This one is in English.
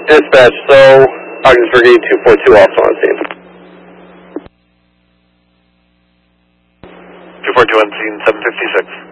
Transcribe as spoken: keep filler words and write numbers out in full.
Dispatch, so Hawkins Brigade two four two also on scene. two four two on scene, seven fifty-six.